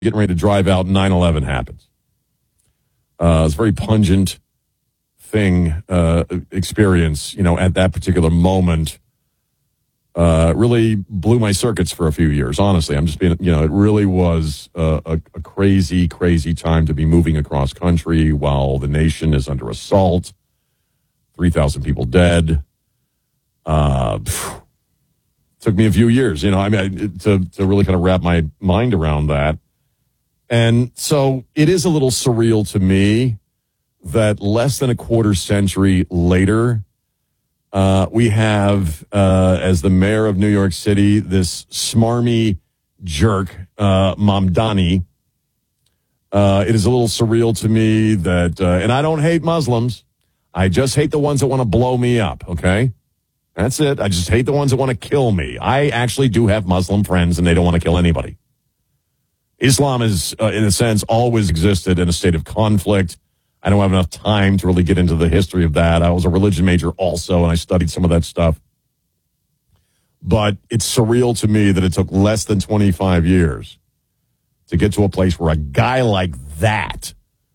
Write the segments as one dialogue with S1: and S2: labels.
S1: getting ready to drive out, 9/11 happens. It's a very pungent experience, at that particular moment. Really blew my circuits for a few years, honestly. I'm just being, it really was a crazy, crazy time to be moving across country while the nation is under assault. 3,000 people dead. Took me a few years, to really kind of wrap my mind around that. And so it is a little surreal to me that less than a quarter century later, we have, as the mayor of New York City, this smarmy jerk, Mamdani. It is a little surreal to me that, and I don't hate Muslims. I just hate the ones that want to blow me up, okay? That's it. I just hate the ones that want to kill me. I actually do have Muslim friends, and they don't want to kill anybody. Islam is, in a sense, always existed in a state of conflict. I don't have enough time to really get into the history of that. I was a religion major also, and I studied some of that stuff. But it's surreal to me that it took less than 25 years to get to a place where a guy like that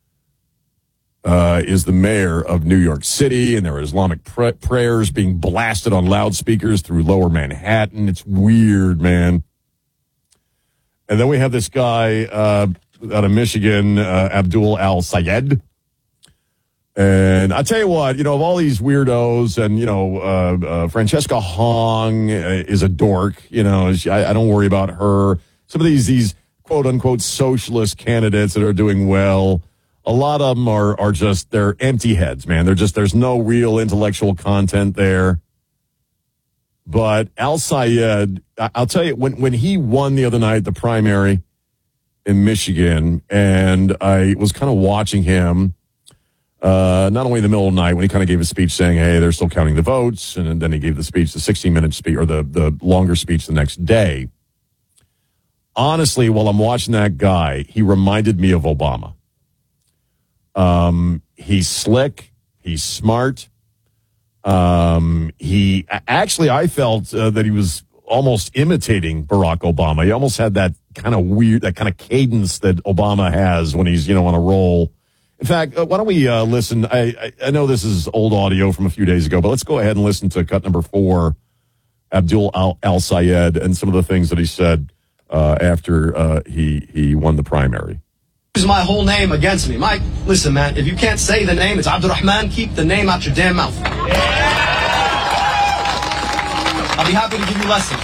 S1: is the mayor of New York City, and there are Islamic prayers being blasted on loudspeakers through lower Manhattan. It's weird, man. And then we have this guy out of Michigan, Abdul Al-Sayed. And I tell you what, of all these weirdos, and, Francesca Hong is a dork, I don't worry about her. Some of these quote-unquote socialist candidates that are doing well, a lot of them are just, they're empty heads, man. There's no real intellectual content there. But Al-Sayed, I'll tell you, when he won the other night, the primary in Michigan, and I was kind of watching him, not only in the middle of the night when he kind of gave a speech saying, hey, they're still counting the votes, and then he gave the speech, the 16-minute speech, or the longer speech the next day. Honestly, while I'm watching that guy, he reminded me of Obama. He's slick. He's smart. I felt that he was almost imitating Barack Obama. He almost had that kind of weird, that kind of cadence that Obama has when he's, on a roll. In fact, why don't we listen? I know this is old audio from a few days ago, but let's go ahead and listen to cut number 4, Abdul Al-Sayed, and some of the things that he said after he won the primary.
S2: Use my whole name against me. Mike, listen, man, if you can't say the name, it's Abdurrahman, keep the name out your damn mouth. I'll be happy to give you lessons.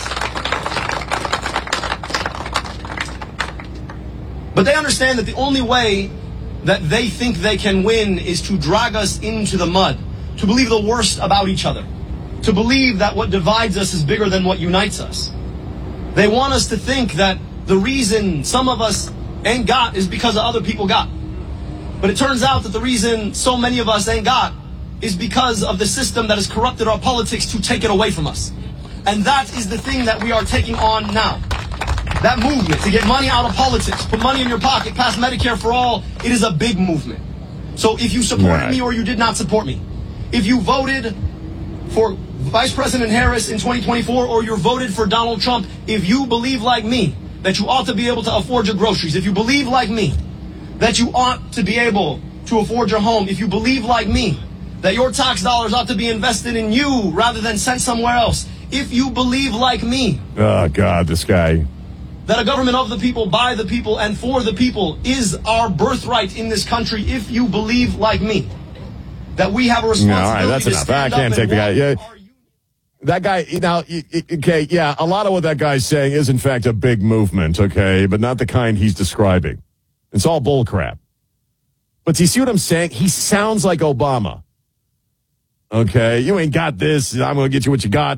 S2: But they understand that the only way that they think they can win is to drag us into the mud, to believe the worst about each other, to believe that what divides us is bigger than what unites us. They want us to think that the reason some of us ain't got is because of other people got. But it turns out that the reason so many of us ain't got is because of the system that has corrupted our politics to take it away from us. And that is the thing that we are taking on now. That movement to get money out of politics, put money in your pocket, pass Medicare for all, it is a big movement. So if you supported me or you did not support me, if you voted for Vice President Harris in 2024 or you voted for Donald Trump, if you believe like me that you ought to be able to afford your groceries, if you believe like me that you ought to be able to afford your home, if you believe like me that your tax dollars ought to be invested in you rather than sent somewhere else, if you believe like me,
S1: oh God, this guy,
S2: that a government of the people, by the people, and for the people is our birthright in this country, if you believe like me that we have a responsibility.
S1: All right, that's enough. I can't take the guy. Yeah. That guy, now, okay, yeah, a lot of what that guy's saying is, in fact, a big movement, okay, but not the kind he's describing. It's all bullcrap. But do you see what I'm saying? He sounds like Obama. Okay, you ain't got this. I'm going to get you what you got.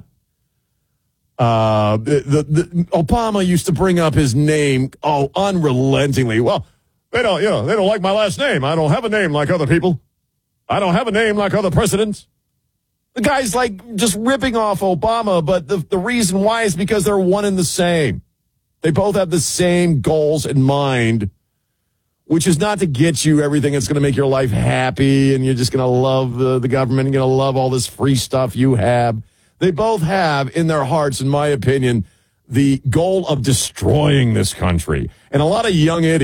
S1: Obama used to bring up his name, unrelentingly. Well, they don't like my last name. I don't have a name like other people. I don't have a name like other presidents. The guy's like just ripping off Obama, but the reason why is because they're one and the same. They both have the same goals in mind, which is not to get you everything that's going to make your life happy and you're just going to love the government and you're going to love all this free stuff you have. They both have in their hearts, in my opinion, the goal of destroying this country. And a lot of young idiots